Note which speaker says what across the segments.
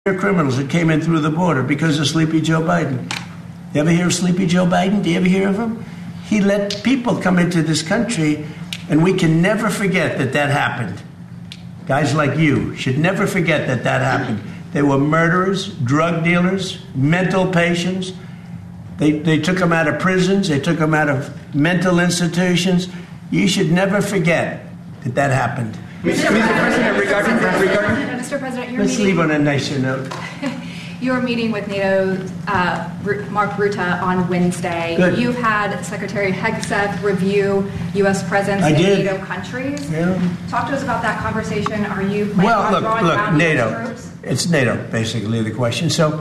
Speaker 1: criminals that came in through the border because of Sleepy Joe Biden. You ever hear of Sleepy Joe Biden? Do you ever hear of him? He let people come into this country, and we can never forget that that happened. Guys like you should never forget that that happened. They were murderers, drug dealers, mental patients. They took them out of prisons. They took them out of mental institutions. You should never forget that that happened.
Speaker 2: Mr. President, regarding
Speaker 3: Mr. President,
Speaker 1: let's leave on a nicer note.
Speaker 3: You were meeting with NATO Mark Rutte on Wednesday.
Speaker 1: Good.
Speaker 3: You've had Secretary Hegseth review U.S. presence in NATO countries.
Speaker 1: Yeah.
Speaker 3: Talk to us about that conversation. Are you planning on drawing down
Speaker 1: NATO.
Speaker 3: those troops?
Speaker 1: It's NATO, basically, the question. So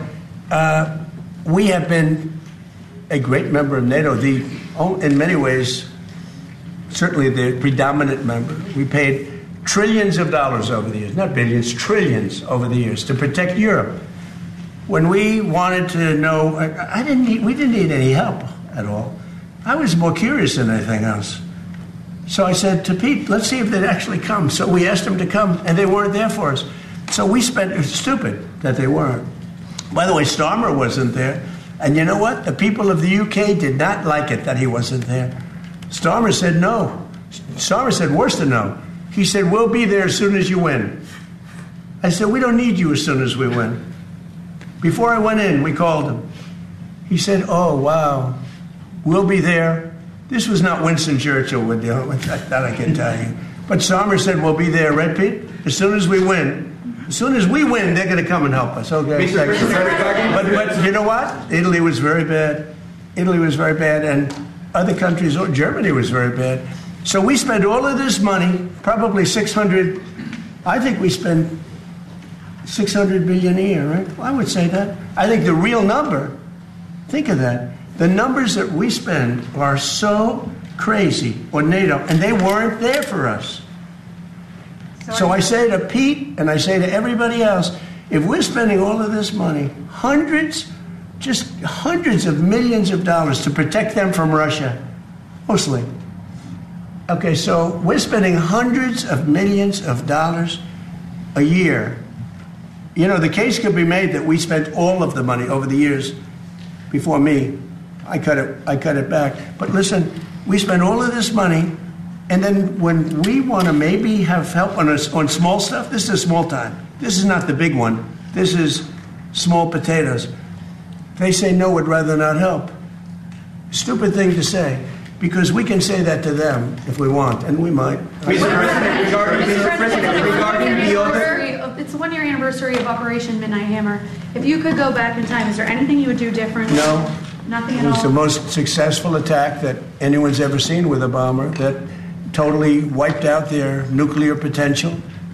Speaker 1: we have been a great member of NATO. In many ways, certainly the predominant member. We paid trillions of dollars over the years, not billions, trillions over the years to protect Europe. When we wanted to know, we didn't need any help at all. I was more curious than anything else. So I said to Pete, let's see if they'd actually come. So we asked them to come, and they weren't there for us. So we spent, it's stupid that they weren't. By the way, Starmer wasn't there. And you know what? The people of the UK did not like it that he wasn't there. Starmer said no. Starmer said worse than no. He said, we'll be there as soon as you win. I said, we don't need you as soon as we win. Before I went in, we called him. He said, oh, wow, we'll be there. This was not Winston Churchill we're dealing with, that I can tell you. But Starmer said, we'll be there, right, Pete? As soon as we win. As soon as we win, they're going to come and help us. Okay. But you know what? Italy was very bad. Italy was very bad, and other countries, Germany was very bad. So we spent all of this money, probably 600, I think we spend 600 billion a year, right? I would say that. I think the real number, think of that, the numbers that we spend are so crazy on NATO, and they weren't there for us. So I say to Pete, and I say to everybody else, if we're spending all of this money, hundreds of millions of dollars to protect them from Russia, mostly. Okay, so we're spending hundreds of millions of dollars a year. You know, the case could be made that we spent all of the money over the years before me. I cut it back. But listen, we spend all of this money, and then when we want to maybe have help on small stuff, this is small time. This is not the big one. This is small potatoes. They say no, would rather not help. Stupid thing to say, because we can say that to them if we want, and we might.
Speaker 2: Mr. President, regarding the other...
Speaker 4: It's the one-year anniversary of Operation Midnight Hammer. If you could go back in time, is there anything you would do different?
Speaker 1: No.
Speaker 4: Nothing at all?
Speaker 1: It was the most successful attack that anyone's ever seen with a bomber that totally wiped out their nuclear potential.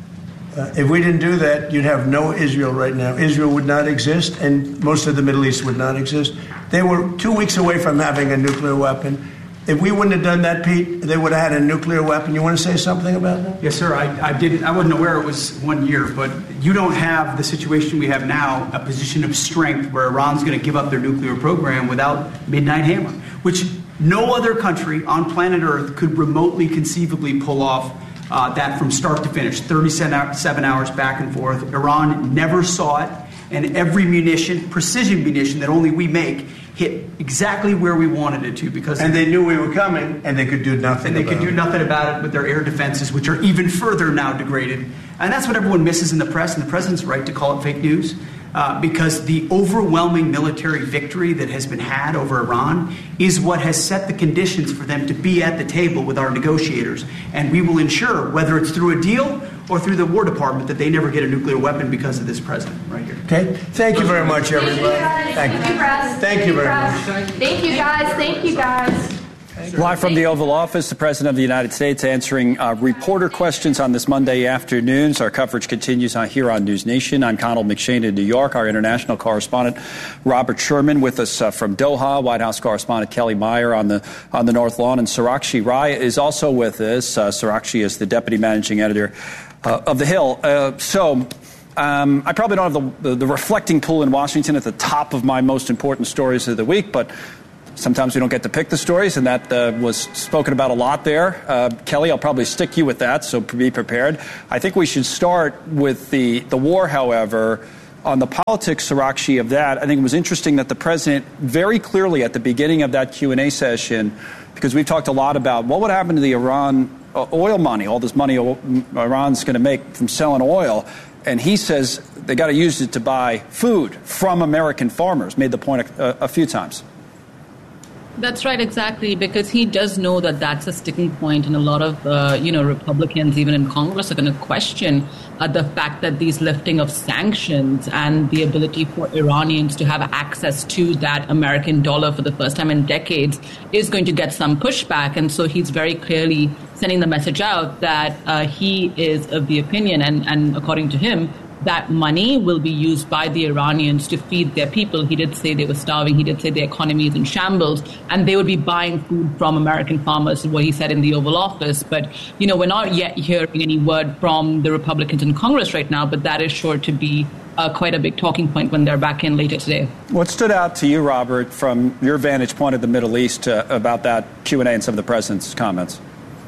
Speaker 1: If we didn't do that, you'd have no Israel right now. Israel would not exist, and most of the Middle East would not exist. They were 2 weeks away from having a nuclear weapon. If we wouldn't have done that, Pete, they would have had a nuclear weapon. You want to say something about that?
Speaker 5: Yes, sir. I didn't. I wasn't aware it was 1 year, but you don't have the situation we have now, a position of strength where Iran's going to give up their nuclear program without Midnight Hammer, which no other country on planet Earth could remotely conceivably pull off that from start to finish, 37 hours back and forth. Iran never saw it, and every munition, precision munition that only we make, hit exactly where we wanted it to, because
Speaker 1: and they knew we were coming, and they could do nothing.
Speaker 5: And they could do nothing about it with their air defenses, which are even further now degraded. And that's what everyone misses in the press, and the president's right to call it fake news, because the overwhelming military victory that has been had over Iran is what has set the conditions for them to be at the table with our negotiators. And we will ensure, whether it's through a deal or through the War Department, that they never get a nuclear weapon because of this president right here.
Speaker 1: Okay. Thank you very much, everybody.
Speaker 4: Thank you, Press.
Speaker 1: Thank you very much.
Speaker 4: Thank you, guys. Thank you, guys.
Speaker 6: Live from the Oval Office, the President of the United States answering reporter questions on this Monday afternoon. So our coverage continues here on News Nation. I'm Connell McShane in New York. Our international correspondent, Robert Sherman, with us from Doha. White House correspondent Kelly Meyer on the North Lawn. And Sarakshi Raya is also with us. Sarakshi is the deputy managing editor of The Hill. I probably don't have the reflecting pool in Washington at the top of my most important stories of the week, but sometimes we don't get to pick the stories, and that was spoken about a lot there. Kelly, I'll probably stick you with that, so be prepared. I think we should start with the war, however. On the politics, Sorakshi, of that, I think it was interesting that the president very clearly at the beginning of that Q&A session, because we've talked a lot about what would happen to the Iran oil money, all this money Iran's going to make from selling oil. And he says they got to use it to buy food from American farmers, made the point a few times.
Speaker 7: That's right, exactly, because he does know that that's a sticking point, and a lot of Republicans, even in Congress, are going to question the fact that these lifting of sanctions and the ability for Iranians to have access to that American dollar for the first time in decades is going to get some pushback. And so he's very clearly sending the message out that he is of the opinion, and according to him, that money will be used by the Iranians to feed their people. He did say they were starving. He did say the economy is in shambles, and they would be buying food from American farmers, is what he said in the Oval Office. But, we're not yet hearing any word from the Republicans in Congress right now, but that is sure to be quite a big talking point when they're back in later today.
Speaker 6: What stood out to you, Robert, from your vantage point of the Middle East about that Q&A and some of the president's comments?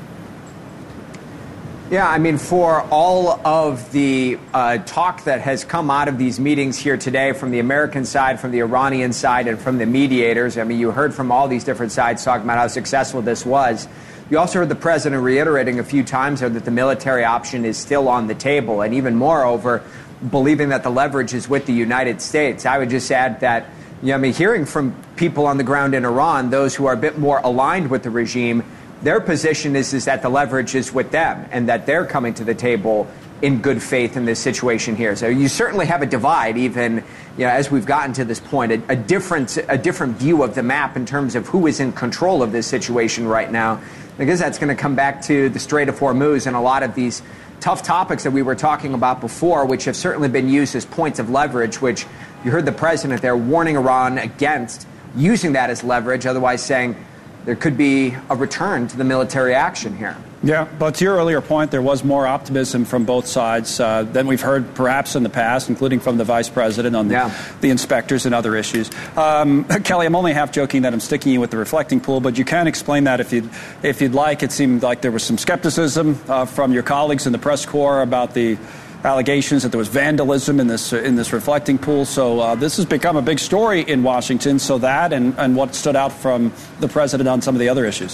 Speaker 8: Yeah, I mean, for all of the talk that has come out of these meetings here today from the American side, from the Iranian side, and from the mediators, I mean, you heard from all these different sides talking about how successful this was. You also heard the president reiterating a few times that the military option is still on the table, and even moreover, believing that the leverage is with the United States. I would just add that, hearing from people on the ground in Iran, those who are a bit more aligned with the regime, their position is that the leverage is with them and that they're coming to the table in good faith in this situation here. So you certainly have a divide, even as we've gotten to this point, a different view of the map in terms of who is in control of this situation right now. I guess that's going to come back to the Strait of Hormuz and a lot of these tough topics that we were talking about before, which have certainly been used as points of leverage, which you heard the president there warning Iran against using that as leverage, otherwise saying there could be a return to the military action here.
Speaker 6: Yeah, but to your earlier point, there was more optimism from both sides than we've heard perhaps in the past, including from the vice president on the inspectors and other issues. Kelly, I'm only half joking that I'm sticking you with the reflecting pool, but you can explain that if you'd like. It seemed like there was some skepticism from your colleagues in the press corps about the allegations that there was vandalism in this reflecting pool. So this has become a big story in Washington. So that and what stood out from the president on some of the other issues.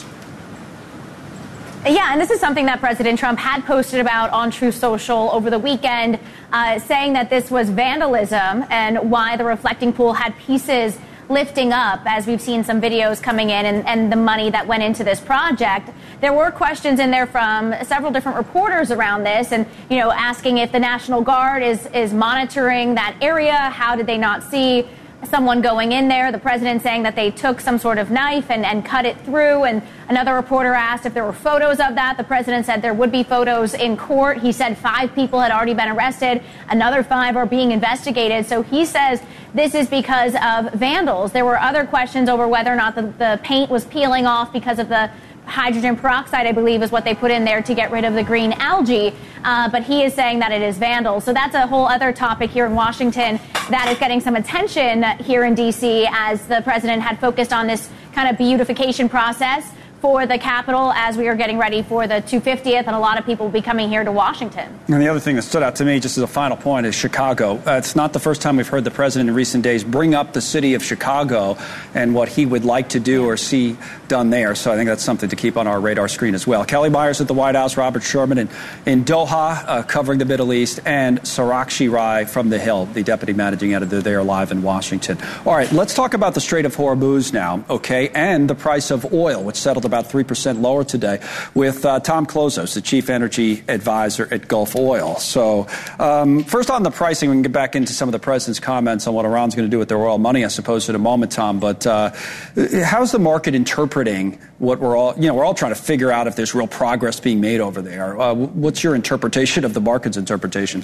Speaker 9: Yeah, and this is something that President Trump had posted about on Truth Social over the weekend, saying that this was vandalism and why the reflecting pool had pieces lifting up, as we've seen some videos coming in, and the money that went into this project. There were questions in there from several different reporters around this, and asking if the National Guard is monitoring that area. How did they not see someone going in there? The president saying that they took some sort of knife and cut it through. And another reporter asked if there were photos of that. The president said there would be photos in court. He said 5 people had already been arrested. Another 5 are being investigated. So he says this is because of vandals. There were other questions over whether or not the paint was peeling off because of the hydrogen peroxide, I believe, is what they put in there to get rid of the green algae. But he is saying that it is vandals. So that's a whole other topic here in Washington that is getting some attention here in D.C. as the president had focused on this kind of beautification process for the Capitol as we are getting ready for the 250th, and a lot of people will be coming here to Washington. And
Speaker 6: the other thing that stood out to me, just as a final point, is Chicago. It's not the first time we've heard the president in recent days bring up the city of Chicago and what he would like to do or see done there. So I think that's something to keep on our radar screen as well. Kelly Myers at the White House, Robert Sherman in Doha covering the Middle East, and Sorakshi Rai from The Hill, the deputy managing editor there live in Washington. All right, let's talk about the Strait of Hormuz now, okay, and the price of oil, which settled about 3% lower today, with Tom Klozos, the chief energy advisor at Gulf Oil. So first on the pricing, we can get back into some of the president's comments on what Iran's going to do with their oil money, I suppose, in a moment, Tom. But how's the market interpreting what we're all trying to figure out if there's real progress being made over there? What's your interpretation of the market's interpretation?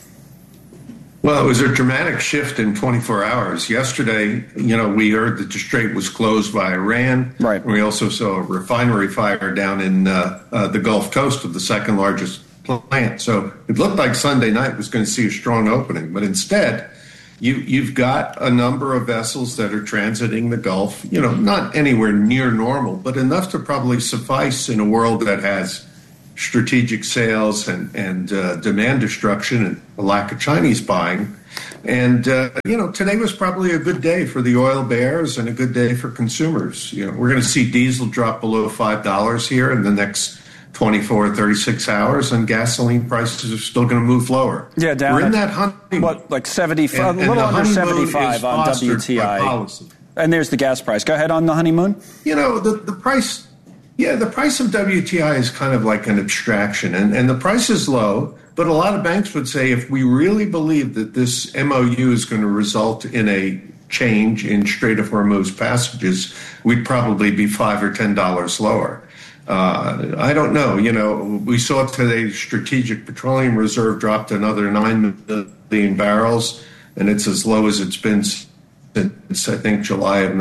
Speaker 10: Well, it was a dramatic shift in 24 hours. Yesterday, we heard that the strait was closed by Iran.
Speaker 6: Right.
Speaker 10: We also saw a refinery fire down in the Gulf Coast of the second largest plant. So it looked like Sunday night was going to see a strong opening. But instead, you've got a number of vessels that are transiting the Gulf, not anywhere near normal, but enough to probably suffice in a world that has strategic sales and demand destruction and a lack of Chinese buying. And, today was probably a good day for the oil bears and a good day for consumers. We're going to see diesel drop below $5 here in the next 24 or 36 hours, and gasoline prices are still going to move lower.
Speaker 6: Yeah, down.
Speaker 10: We're in that honeymoon.
Speaker 6: What, like 75, a little under 75 on WTI. And there's the gas price. Go ahead on the honeymoon.
Speaker 10: The price. Yeah, the price of WTI is kind of like an abstraction, and the price is low. But a lot of banks would say if we really believe that this MOU is going to result in a change in Strait of Hormuz passages, we'd probably be $5 or $10 lower. I don't know. We saw today Strategic Petroleum Reserve dropped another 9 million barrels, and it's as low as it's been since, I think, July of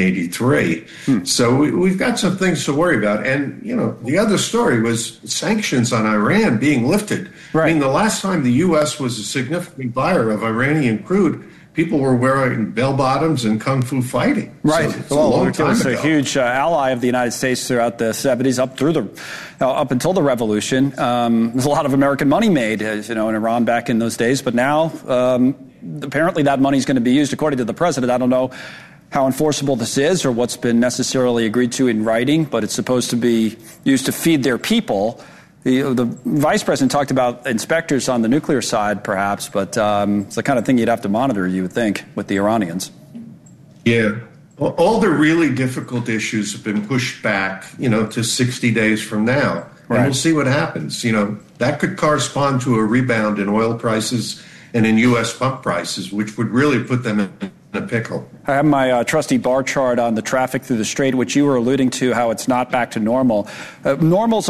Speaker 10: 1983. So we've got some things to worry about. And, the other story was sanctions on Iran being lifted. Right. I mean, the last time the U.S. was a significant buyer of Iranian crude, people were wearing bell-bottoms and kung fu fighting.
Speaker 6: Right.
Speaker 10: So
Speaker 6: it was a huge ally of the United States throughout the 70s, up until the revolution. There's a lot of American money made, in Iran back in those days. But now, apparently that money is going to be used, according to the president. I don't know how enforceable this is or what's been necessarily agreed to in writing, but it's supposed to be used to feed their people. The vice president talked about inspectors on the nuclear side, perhaps, but it's the kind of thing you'd have to monitor, you would think, with the Iranians.
Speaker 10: Yeah. All the really difficult issues have been pushed back, to 60 days from now. Right. And we'll see what happens. That could correspond to a rebound in oil prices and in U.S. pump prices, which would really put them in a pickle.
Speaker 6: I have my trusty bar chart on the traffic through the Strait, which you were alluding to, how it's not back to normal. Normal's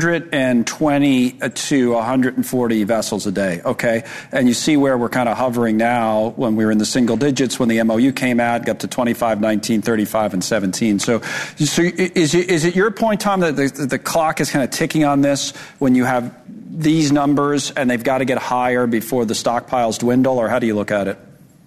Speaker 6: 120 to 140 vessels a day, okay? And you see where we're kind of hovering now when we were in the single digits, when the MOU came out, got to 25, 19, 35, and 17. So is it your point, Tom, that the clock is kind of ticking on this when you have these numbers and they've got to get higher before the stockpiles dwindle, or how do you look at it?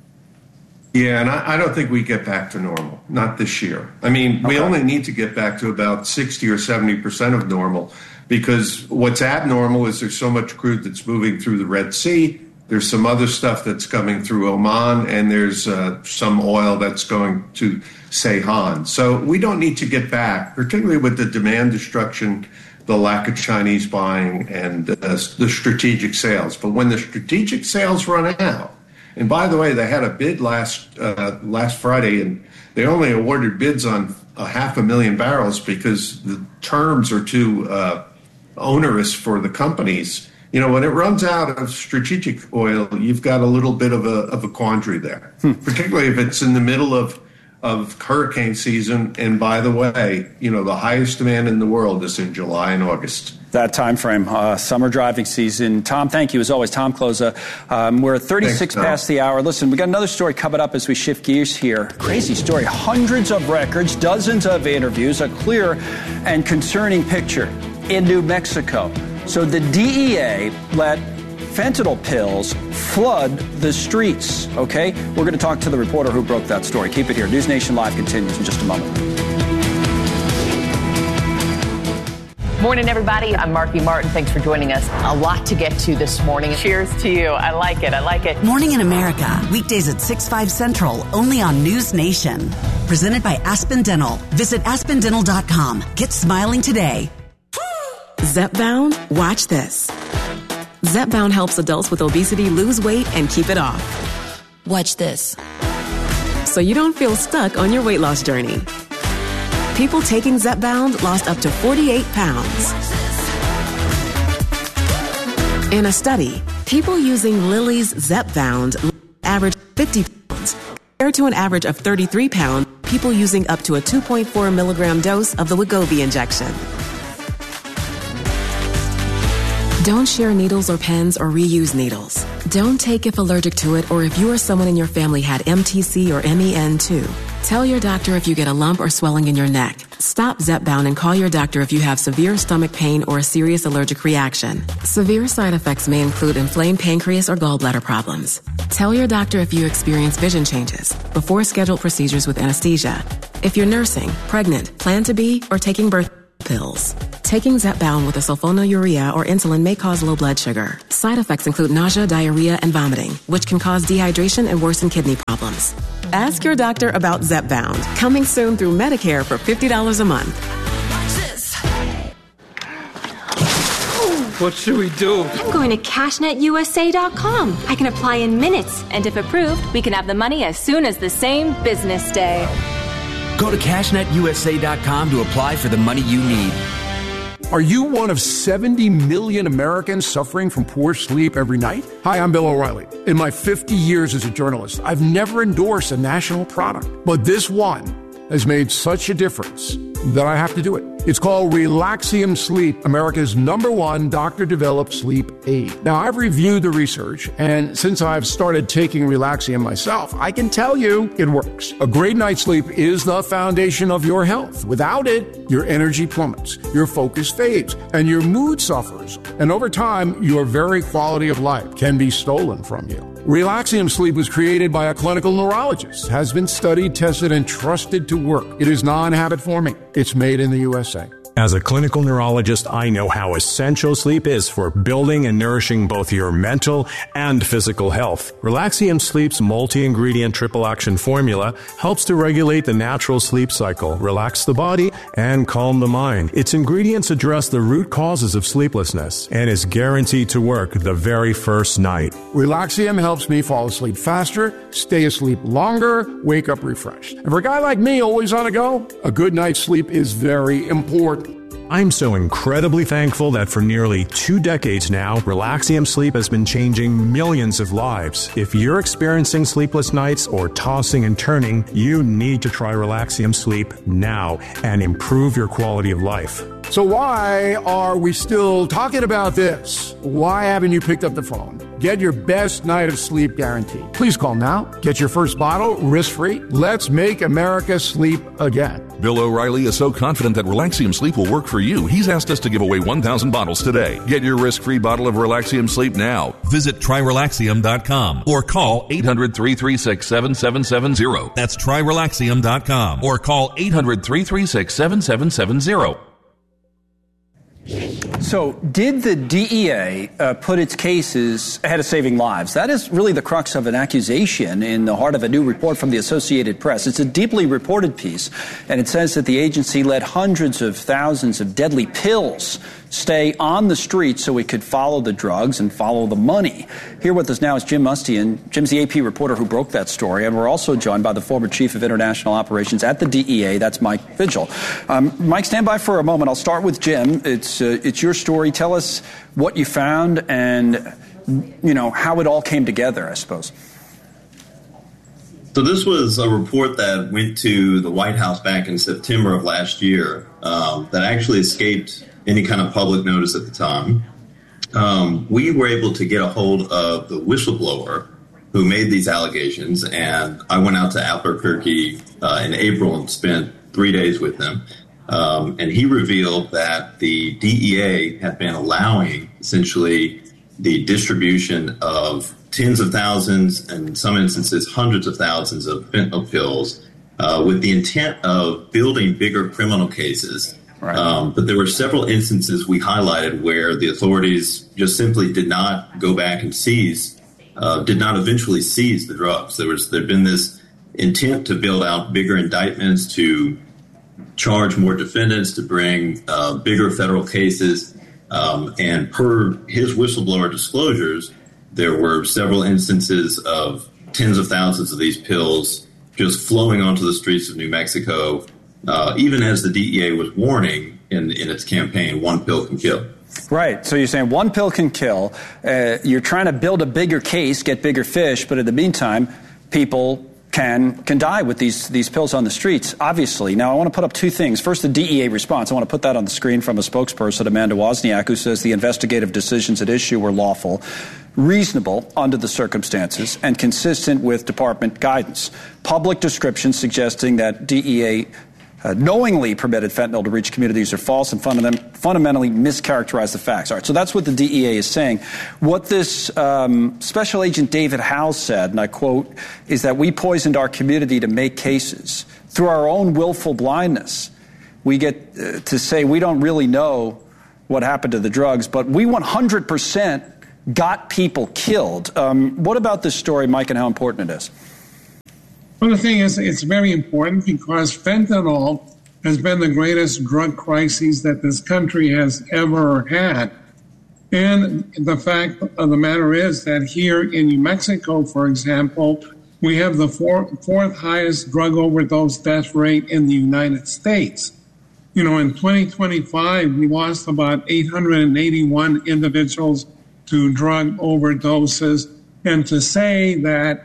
Speaker 10: Yeah, and I don't think we get back to normal, not this year. I mean, we only need to get back to about 60 or 70% of normal, because what's abnormal is there's so much crude that's moving through the Red Sea. There's some other stuff that's coming through Oman, and there's some oil that's going to Ceyhan. So we don't need to get back, particularly with the demand destruction, the lack of Chinese buying, and the strategic sales. But when the strategic sales run out, and by the way, they had a bid last Friday, and they only awarded bids on 500,000 barrels because the terms are too onerous for the companies. When it runs out of strategic oil, you've got a little bit of a quandary there, particularly if it's in the middle of hurricane season. And by the way, the highest demand in the world is in July and August.
Speaker 6: That time frame, summer driving season. Tom, thank you as always. Tom Kloza. We're at 36 past the hour. Listen, we got another story coming up as we shift gears here. Crazy story. Hundreds of records, dozens of interviews, a clear and concerning picture in New Mexico. So the DEA let fentanyl pills flood the streets, okay? We're going to talk to the reporter who broke that story. Keep it here. News Nation Live continues in just a moment.
Speaker 11: Morning, everybody. I'm Marky Martin. Thanks for joining us. A lot to get to this morning. Cheers to you. I like it. I like it.
Speaker 12: Morning in America. Weekdays at 6/5 Central, only on News Nation. Presented by Aspen Dental. Visit aspendental.com. Get smiling today.
Speaker 13: Zepbound, watch this. Zepbound helps adults with obesity lose weight and keep it off.
Speaker 14: Watch this.
Speaker 13: So you don't feel stuck on your weight loss journey. People taking Zepbound lost up to 48 pounds. In a study, people using Lilly's Zepbound averaged 50 pounds, compared to an average of 33 pounds, people using up to a 2.4 milligram dose of the Wegovy injection. Don't share needles or pens or reuse needles. Don't take if allergic to it or if you or someone in your family had MTC or MEN too. Tell your doctor if you get a lump or swelling in your neck. Stop Zepbound and call your doctor if you have severe stomach pain or a serious allergic reaction. Severe side effects may include inflamed pancreas or gallbladder problems. Tell your doctor if you experience vision changes before scheduled procedures with anesthesia. If you're nursing, pregnant, plan to be, or taking birth pills. Taking Zepbound with a sulfonylurea or insulin may cause low blood sugar. Side effects include nausea, diarrhea, and vomiting, which can cause dehydration and worsen kidney problems. Ask your doctor about Zepbound. Coming soon through Medicare for $50 a month.
Speaker 14: What should we do?
Speaker 15: I'm going to CashNetUSA.com. I can apply in minutes, and if approved, we can have the money as soon as the same business day.
Speaker 16: Go to CashNetUSA.com to apply for the money you need.
Speaker 17: Are you one of 70 million Americans suffering from poor sleep every night? Hi, I'm Bill O'Reilly. In my 50 years as a journalist, I've never endorsed a national product, but this one has made such a difference that I have to do it. It's called Relaxium Sleep, America's #1 doctor-developed sleep aid. Now, I've reviewed the research, and since I've started taking Relaxium myself, I can tell you it works. A great night's sleep is the foundation of your health. Without it, your energy plummets, your focus fades, and your mood suffers. And over time, your very quality of life can be stolen from you. Relaxium Sleep was created by a clinical neurologist, has been studied, tested, and trusted to work. It is non-habit forming. It's made in the USA.
Speaker 18: As a clinical neurologist, I know how essential sleep is for building and nourishing both your mental and physical health. Relaxium Sleep's multi-ingredient triple action formula helps to regulate the natural sleep cycle, relax the body, and calm the mind. Its ingredients address the root causes of sleeplessness and is guaranteed to work the very first night.
Speaker 17: Relaxium helps me fall asleep faster, stay asleep longer, wake up refreshed. And for a guy like me, always on the go, a good night's sleep is very important.
Speaker 18: I'm so incredibly thankful that for nearly 2 decades now, Relaxium Sleep has been changing millions of lives. If you're experiencing sleepless nights or tossing and turning, you need to try Relaxium Sleep now and improve your quality of life.
Speaker 17: So why are we still talking about this? Why haven't you picked up the phone? Get your best night of sleep guaranteed. Please call now. Get your first bottle risk-free. Let's make America sleep again.
Speaker 19: Bill O'Reilly is so confident that Relaxium Sleep will work for you, he's asked us to give away 1,000 bottles today. Get your risk-free bottle of Relaxium Sleep now. Visit TryRelaxium.com or call 800-336-7770. That's TryRelaxium.com or call 800-336-7770.
Speaker 6: So, did the DEA put its cases ahead of saving lives? That is really the crux of an accusation in the heart of a new report from the Associated Press. It's a deeply reported piece, and it says that the agency let hundreds of thousands of deadly pills stay on the street so it could follow the drugs and follow the money. Here with us now is Jim Mustian. Jim's the AP reporter who broke that story, and we're also joined by the former chief of international operations at the DEA. That's Mike Vigil. Mike, stand by for a moment. I'll start with Jim. It's your story. Tell us what you found and, how it all came together, I suppose.
Speaker 20: So this was a report that went to the White House back in September of last year that actually escaped any kind of public notice at the time. We were able to get a hold of the whistleblower who made these allegations, and I went out to Albuquerque in April and spent 3 days with him. And he revealed that the DEA had been allowing, essentially, the distribution of tens of thousands, and in some instances hundreds of thousands of fentanyl pills with the intent of building bigger criminal cases. Right. But there were several instances we highlighted where the authorities just simply did not go back and did not eventually seize the drugs. There'd been this intent to build out bigger indictments, to charge more defendants, to bring bigger federal cases. And per his whistleblower disclosures, there were several instances of tens of thousands of these pills just flowing onto the streets of New Mexico, even as the DEA was warning in its campaign, one pill can kill.
Speaker 6: Right. So you're saying one pill can kill. You're trying to build a bigger case, get bigger fish, but in the meantime, people can die with these pills on the streets, obviously. Now, I want to put up two things. First, the DEA response. I want to put that on the screen from a spokesperson, Amanda Wozniak, who says the investigative decisions at issue were lawful, reasonable under the circumstances, and consistent with department guidance. Public descriptions suggesting that DEA knowingly permitted fentanyl to reach communities are false and fundamentally mischaracterize the facts. All right, so that's what the DEA is saying. What this Special Agent David Howell said, and I quote, is that we poisoned our community to make cases through our own willful blindness. we get to say we don't really know what happened to the drugs, but we 100% got people killed. What about this story, Mike, and how important it is?
Speaker 14: Well, the thing is, it's very important because fentanyl has been the greatest drug crisis that this country has ever had. And the fact of the matter is that here in New Mexico, for example, we have the fourth highest drug overdose death rate in the United States. In 2025, we lost about 881 individuals to drug overdoses. And to say that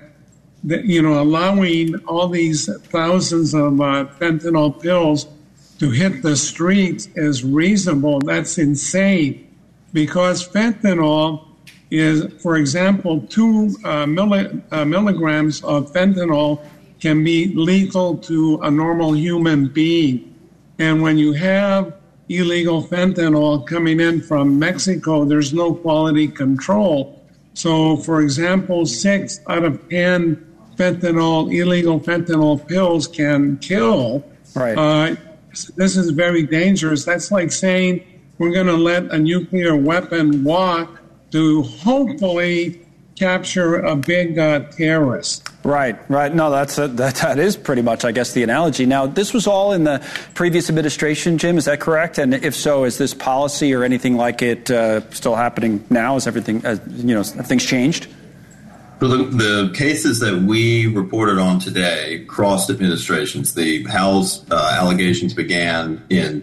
Speaker 14: allowing all these thousands of fentanyl pills to hit the streets is reasonable, that's insane. Because fentanyl is, for example, 2 milligrams of fentanyl can be lethal to a normal human being. And when you have illegal fentanyl coming in from Mexico, there's no quality control. So, for example, 6 out of 10 illegal fentanyl pills can kill.
Speaker 6: Right.
Speaker 14: This is very dangerous. That's like saying we're going to let a nuclear weapon walk to hopefully capture a big terrorist.
Speaker 6: Right. No, that is pretty much, I guess, the analogy. Now, this was all in the previous administration, Jim, is that correct? And if so, is this policy or anything like it still happening now? Is everything, have things changed?
Speaker 20: So the cases that we reported on today crossed administrations. The Howell's allegations began in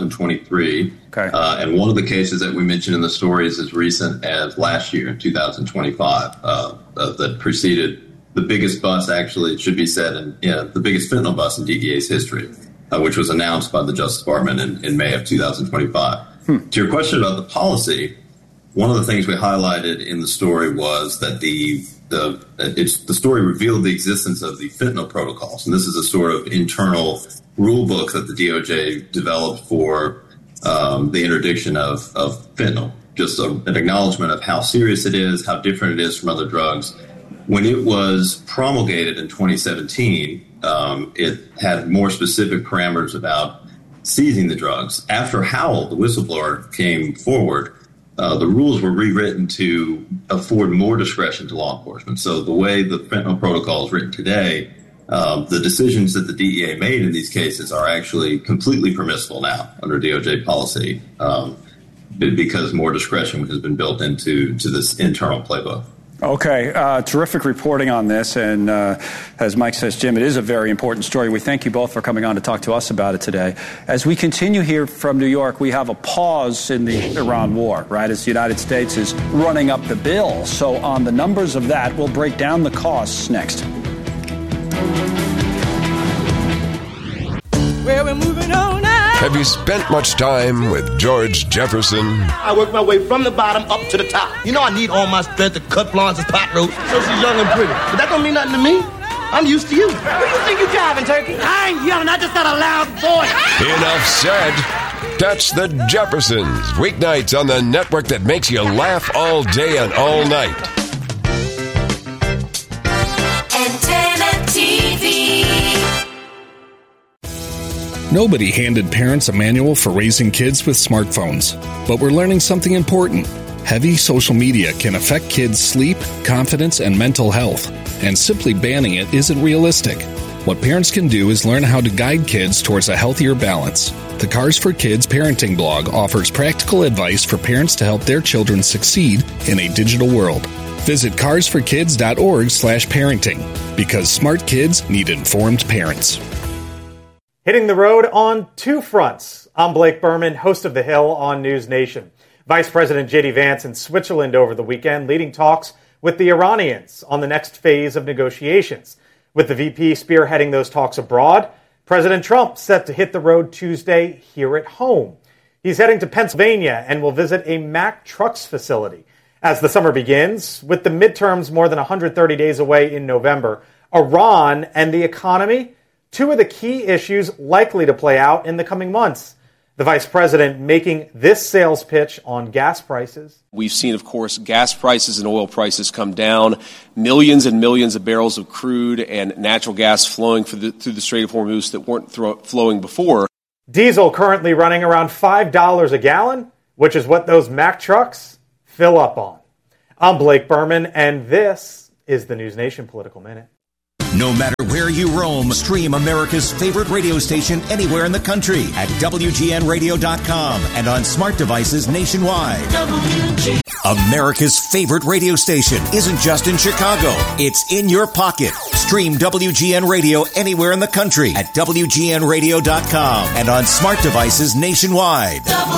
Speaker 20: 2023.
Speaker 6: Okay.
Speaker 20: And one of the cases that we mentioned in the story is as recent as last year in 2025 that preceded the biggest bust, actually, it should be said, the biggest fentanyl bust in DEA's history, which was announced by the Justice Department in May of 2025. To your question about the policy, one of the things we highlighted in the story was that the story revealed the existence of the fentanyl protocols. And this is a sort of internal rule book that the DOJ developed for the interdiction of fentanyl, just an acknowledgement of how serious it is, how different it is from other drugs. When it was promulgated in 2017, it had more specific parameters about seizing the drugs. After Howell, the whistleblower, came forward, the rules were rewritten to afford more discretion to law enforcement. So the way the fentanyl protocol is written today, the decisions that the DEA made in these cases are actually completely permissible now under DOJ policy because more discretion has been built into this internal playbook.
Speaker 6: Okay, terrific reporting on this, and as Mike says, Jim, it is a very important story. We thank you both for coming on to talk to us about it today. As we continue here from New York, we have a pause in the Iran war, right, as the United States is running up the bill. So on the numbers of that, we'll break down the costs next.
Speaker 2: Well, we're moving on now. Have you spent much time with George Jefferson?
Speaker 21: I worked my way from the bottom up to the top. You know I need all my strength to cut Florence's pot roast so she's young and pretty. But that don't mean nothing to me. I'm used to you. Where do you think you're driving, Turkey? I ain't yelling. I just got a loud voice.
Speaker 2: Enough said. That's the Jeffersons. Weeknights on the network that makes you laugh all day and all night.
Speaker 22: Antenna TV.
Speaker 23: Nobody handed parents a manual for raising kids with smartphones, but we're learning something important. Heavy social media can affect kids' sleep, confidence, and mental health, and simply banning it isn't realistic. What parents can do is learn how to guide kids towards a healthier balance. The Cars for Kids parenting blog offers practical advice for parents to help their children succeed in a digital world. Visit carsforkids.org/parenting, because smart kids need informed parents.
Speaker 24: Hitting the road on two fronts. I'm Blake Berman, host of The Hill on News Nation. Vice President J.D. Vance in Switzerland over the weekend, leading talks with the Iranians on the next phase of negotiations. With the VP spearheading those talks abroad, President Trump set to hit the road Tuesday here at home. He's heading to Pennsylvania and will visit a Mack Trucks facility. As the summer begins, with the midterms more than 130 days away in November, Iran and the economy, two of the key issues likely to play out in the coming months. The vice president making this sales pitch on gas prices.
Speaker 25: We've seen, of course, gas prices and oil prices come down, millions and millions of barrels of crude and natural gas flowing through the Strait of Hormuz that weren't flowing before.
Speaker 24: Diesel currently running around $5 a gallon, which is what those Mack trucks fill up on. I'm Blake Berman, and this is the News Nation Political Minute.
Speaker 1: No matter where you roam, stream America's favorite radio station anywhere in the country at WGNradio.com and on smart devices nationwide. America's favorite radio station isn't just in Chicago. It's in your pocket. Stream WGN Radio anywhere in the country at WGNradio.com and on smart devices nationwide.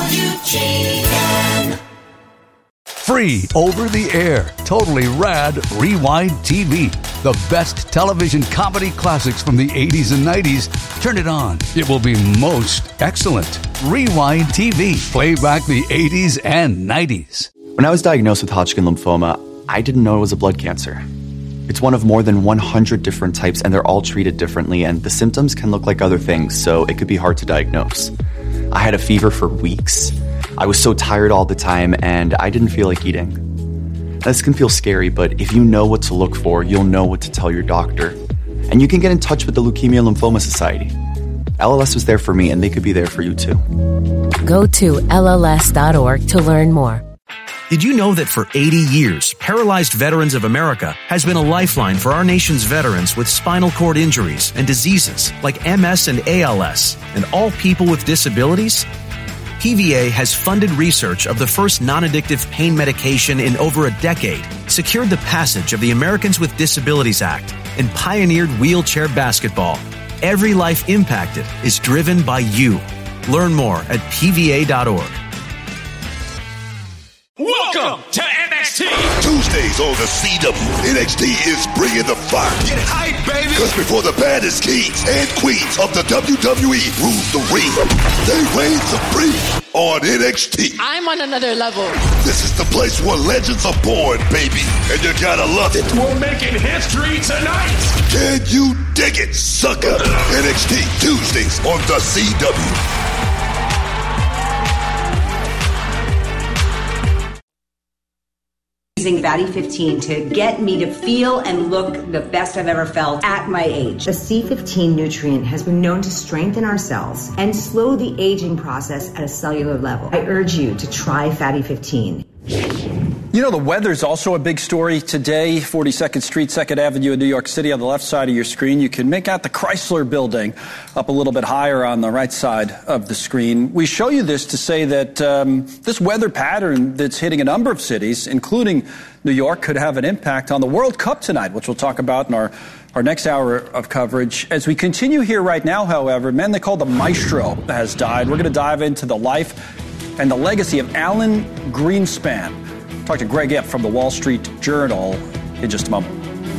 Speaker 1: WGN.
Speaker 3: Free over the air, totally rad Rewind TV. The best television comedy classics from the 80s and 90s. Turn it on. It will be most excellent. Rewind TV. Play back the 80s and 90s.
Speaker 4: When I was diagnosed with Hodgkin lymphoma, I didn't know it was a blood cancer. It's one of more than 100 different types, and they're all treated differently, and the symptoms can look like other things, so it could be hard to diagnose. I had a fever for weeks. I was so tired all the time, and I didn't feel like eating. This can feel scary, but if you know what to look for, you'll know what to tell your doctor. And you can get in touch with the Leukemia and Lymphoma Society. LLS was there for me, and they could be there for you too.
Speaker 5: Go to LLS.org to learn more.
Speaker 16: Did you know that for 80 years, Paralyzed Veterans of America has been a lifeline for our nation's veterans with spinal cord injuries and diseases like MS and ALS, and all people with disabilities? PVA has funded research of the first non-addictive pain medication in over a decade, secured the passage of the Americans with Disabilities Act, and pioneered wheelchair basketball. Every life impacted is driven by you. Learn more at PVA.org.
Speaker 7: Welcome to NXT. Tuesdays on the CW. NXT is bringing the fire. Get hype, baby. Because before the baddest kings and queens of the WWE rule the ring, they reign supreme on NXT.
Speaker 26: I'm on another level.
Speaker 7: This is the place where legends are born, baby. And you gotta love it. We're making history tonight. Can you dig it, sucker? NXT Tuesdays on the CW.
Speaker 27: Using Fatty 15 to get me to feel and look the best I've ever felt at my age. The C15 nutrient has been known to strengthen our cells and slow the aging process at a cellular level. I urge you to try Fatty 15.
Speaker 6: You know, the weather's also a big story today. 42nd Street, 2nd Avenue in New York City. On the left side of your screen, you can make out the Chrysler Building up a little bit higher on the right side of the screen. We show you this to say that this weather pattern that's hitting a number of cities, including New York, could have an impact on the World Cup tonight, which we'll talk about in our next hour of coverage. As we continue here right now, however, a man they call the Maestro has died. We're going to dive into the life and the legacy of Alan Greenspan. Talk to Greg Ip from the Wall Street Journal in just a moment.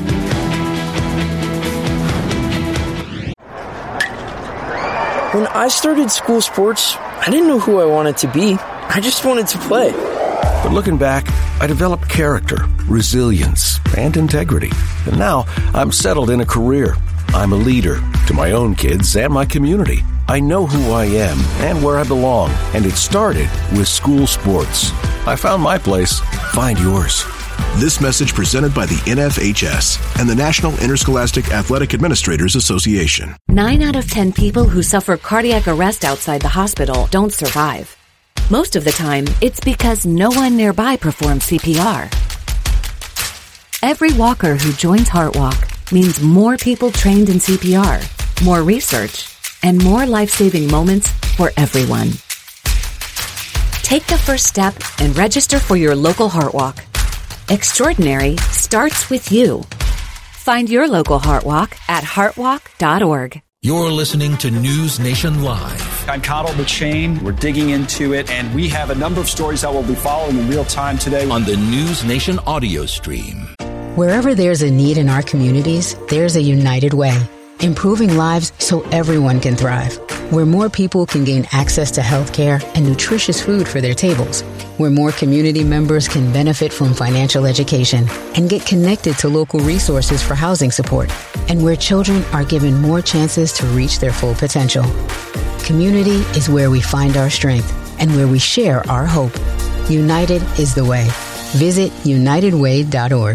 Speaker 28: When I started school sports, I didn't know who I wanted to be. I just wanted to play.
Speaker 29: But looking back, I developed character, resilience, and integrity. And now I'm settled in a career. I'm a leader to my own kids and my community. I know who I am and where I belong, and it started with school sports. I found my place. Find yours.
Speaker 30: This message presented by the NFHS and the National Interscholastic Athletic Administrators Association.
Speaker 5: 9 out of 10 people who suffer cardiac arrest outside the hospital don't survive. Most of the time, it's because no one nearby performs CPR. Every walker who joins HeartWalk means more people trained in CPR, more research, and more life-saving moments for everyone. Take the first step and register for your local HeartWalk. Extraordinary starts with you. Find your local HeartWalk at heartwalk.org.
Speaker 31: You're listening to News Nation Live.
Speaker 6: I'm Connell McShane. We're digging into it, and we have a number of stories that we'll be following in real time today
Speaker 31: on the News Nation audio stream.
Speaker 32: Wherever there's a need in our communities, there's a United Way. Improving lives so everyone can thrive. Where more people can gain access to health care and nutritious food for their tables. Where more community members can benefit from financial education and get connected to local resources for housing support. And where children are given more chances to reach their full potential. Community is where we find our strength and where we share our hope. United is the way. Visit unitedway.org.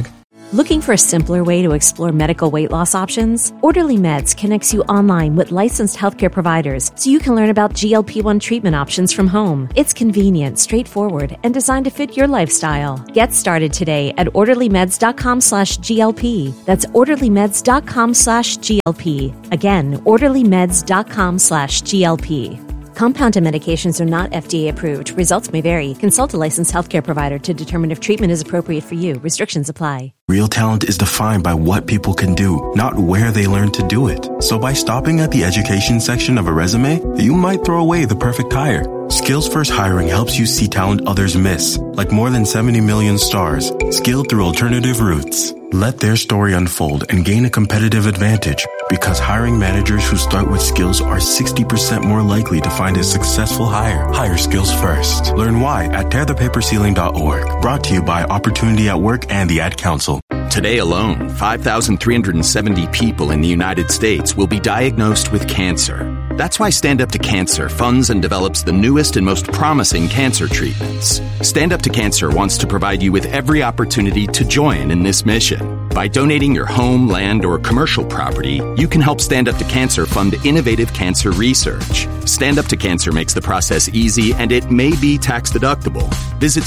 Speaker 5: Looking for a simpler way to explore medical weight loss options? Orderly Meds connects you online with licensed healthcare providers so you can learn about GLP-1 treatment options from home. It's convenient, straightforward, and designed to fit your lifestyle. Get started today at orderlymeds.com/GLP. That's orderlymeds.com/GLP. Again, orderlymeds.com/GLP. Compounded medications are not FDA approved. Results may vary. Consult a licensed healthcare provider to determine if treatment is appropriate for you. Restrictions apply.
Speaker 8: Real talent is defined by what people can do, not where they learn to do it. So by stopping at the education section of a resume, you might throw away the perfect hire. Skills First Hiring helps you see talent others miss, like more than 70 million stars, skilled through alternative routes. Let their story unfold and gain a competitive advantage, because hiring managers who start with skills are 60% more likely to find a successful hire. Hire skills first. Learn why at tearthepaperceiling.org. Brought to you by Opportunity at Work and the Ad Council.
Speaker 9: Today alone, 5,370 people in the United States will be diagnosed with cancer. That's why Stand Up to Cancer funds and develops the newest and most promising cancer treatments. Stand Up to Cancer wants to provide you with every opportunity to join in this mission. By donating your home, land, or commercial property, you can help Stand Up to Cancer fund innovative cancer research. Stand Up to Cancer makes the process easy, and it may be tax deductible. Visit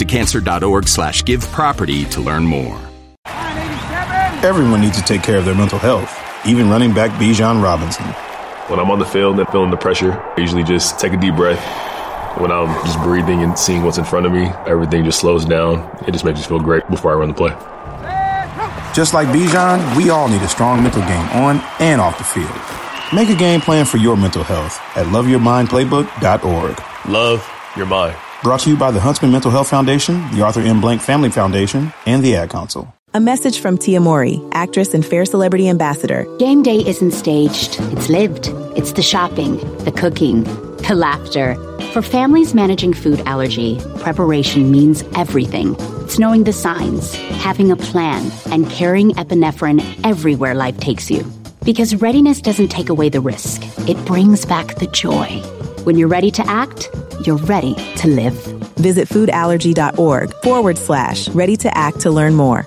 Speaker 9: standuptocancer.org/giveproperty to learn more.
Speaker 10: Everyone needs to take care of their mental health, even running back Bijan Robinson.
Speaker 11: When I'm on the field and feeling the pressure, I usually just take a deep breath. When I'm just breathing and seeing what's in front of me, everything just slows down. It just makes me feel great before I run the play.
Speaker 10: Just like Bijan, we all need a strong mental game on and off the field. Make a game plan for your mental health at loveyourmindplaybook.org.
Speaker 11: Love your mind.
Speaker 10: Brought to you by the Huntsman Mental Health Foundation, the Arthur M. Blank Family Foundation, and the Ad Council.
Speaker 12: A message from Tia Mowry, actress and Fair Celebrity Ambassador.
Speaker 13: Game day isn't staged, it's lived. It's the shopping, the cooking, the laughter. For families managing food allergy, preparation means everything. It's knowing the signs, having a plan, and carrying epinephrine everywhere life takes you. Because readiness doesn't take away the risk, it brings back the joy. When you're ready to act, you're ready to live.
Speaker 12: Visit foodallergy.org/ready to act to learn more.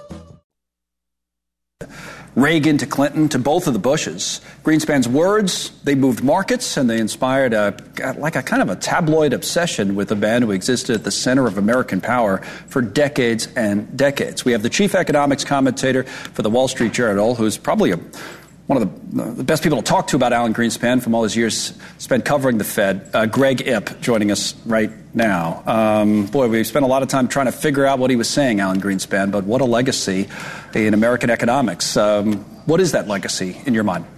Speaker 6: Reagan to Clinton to both of the Bushes. Greenspan's words, they moved markets and they inspired a kind of a tabloid obsession with a man who existed at the center of American power for decades and decades. We have the chief economics commentator for the Wall Street Journal, who's probably one of the best people to talk to about Alan Greenspan from all his years spent covering the Fed, Greg Ip, joining us right now. We spent a lot of time trying to figure out what he was saying, Alan Greenspan, but what a legacy in American economics. What is that legacy in your mind?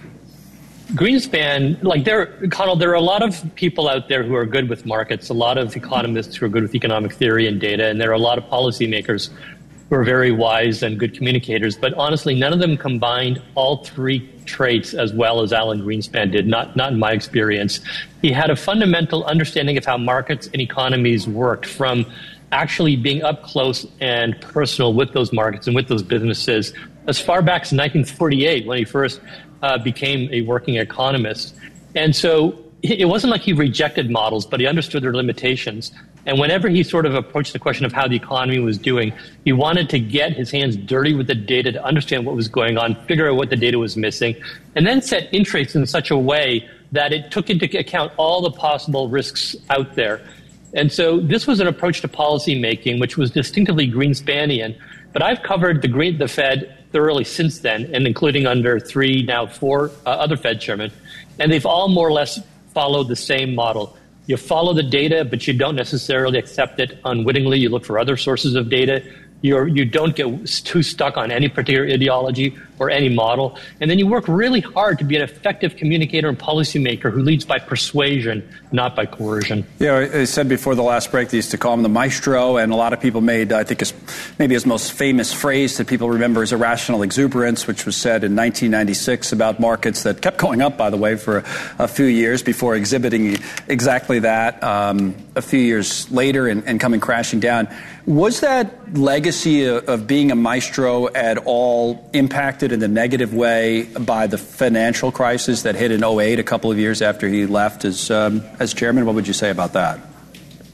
Speaker 14: Greenspan, Connell, there are a lot of people out there who are good with markets, a lot of economists who are good with economic theory and data, and there are a lot of policymakers who are very wise and good communicators, but honestly, none of them combined all three traits as well as Alan Greenspan did, not in my experience. He had a fundamental understanding of how markets and economies worked, from actually being up close and personal with those markets and with those businesses as far back as 1948 when he first became a working economist. And so it wasn't like he rejected models, but he understood their limitations. And whenever he sort of approached the question of how the economy was doing, he wanted to get his hands dirty with the data to understand what was going on, figure out what the data was missing, and then set interest in such a way that it took into account all the possible risks out there. And so this was an approach to policy making, which was distinctively Greenspanian. But I've covered the Fed thoroughly since then, and including under 3, now 4 other Fed chairmen. And they've all more or less followed the same model. You follow the data, but you don't necessarily accept it unwittingly. You look for other sources of data. You don't get too stuck on any particular ideology or any model. And then you work really hard to be an effective communicator and policymaker who leads by persuasion, not by coercion. Yeah, I said before the last break, they used to call him the maestro, and a lot of people made, I think, his most famous phrase that people remember is irrational exuberance, which was said in 1996 about markets that kept going up, by the way, for a few years before exhibiting exactly that a few years later and coming crashing down. Was that legacy of being a maestro at all impacted in a negative way by the financial crisis that hit in 2008, a couple of years after he left as chairman? What would you say about that?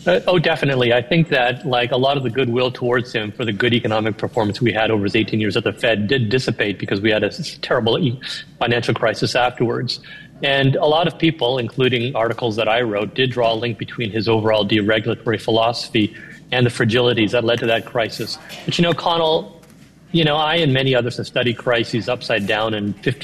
Speaker 14: Definitely. I think that like a lot of the goodwill towards him for the good economic performance we had over his 18 years at the Fed did dissipate because we had a terrible financial crisis afterwards. And a lot of people, including articles that I wrote, did draw a link between his overall deregulatory philosophy and the fragilities that led to that crisis. But, Connell, I and many others have studied crises upside down and 15